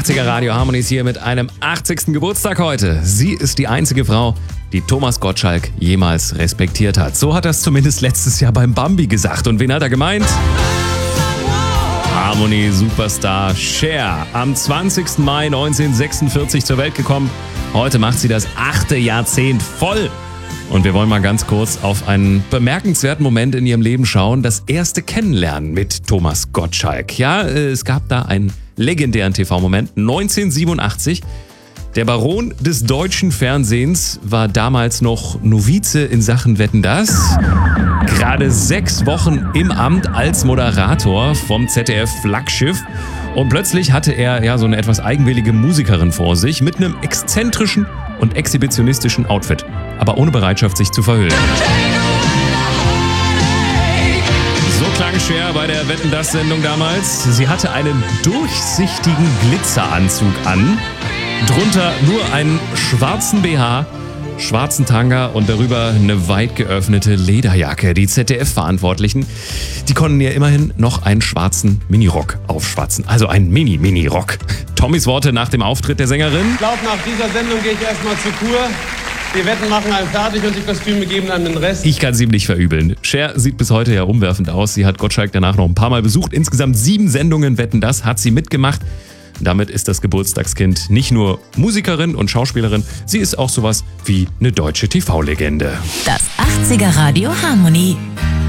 80er Radio Harmony ist hier mit einem 80. Geburtstag heute. Sie ist die einzige Frau, die Thomas Gottschalk jemals respektiert hat. So hat er es zumindest letztes Jahr beim Bambi gesagt. Und wen hat er gemeint? Harmony Superstar Cher. Am 20. Mai 1946 zur Welt gekommen. Heute macht sie das 8. Jahrzehnt voll. Und wir wollen mal ganz kurz auf einen bemerkenswerten Moment in ihrem Leben schauen. Das erste Kennenlernen mit Thomas Gottschalk. Ja, es gab da einen legendären TV-Moment. 1987. Der Baron des deutschen Fernsehens war damals noch Novize in Sachen Wetten, dass. Gerade 6 Wochen im Amt als Moderator vom ZDF-Flaggschiff. Und plötzlich hatte er ja so eine etwas eigenwillige Musikerin vor sich mit einem exzentrischen und exhibitionistischen Outfit, aber ohne Bereitschaft, sich zu verhüllen. So klang Cher bei der Wetten, dass Sendung damals. Sie hatte einen durchsichtigen Glitzeranzug an, drunter nur einen schwarzen BH, schwarzen Tanga und darüber eine weit geöffnete Lederjacke. Die ZDF-Verantwortlichen, die konnten ihr immerhin noch einen schwarzen Minirock aufschwatzen. Also ein Mini-Rock. Tommys Worte nach dem Auftritt der Sängerin. Ich glaube, nach dieser Sendung gehe ich erstmal zur Kur. Die Wetten machen einen fertig und die Kostüme geben dann den Rest. Ich kann es ihm nicht verübeln. Cher sieht bis heute ja umwerfend aus. Sie hat Gottschalk danach noch ein paar Mal besucht. Insgesamt 7 Sendungen Wetten, dass hat sie mitgemacht. Damit ist das Geburtstagskind nicht nur Musikerin und Schauspielerin, sie ist auch sowas wie eine deutsche TV-Legende. Das 80er Radio Harmony.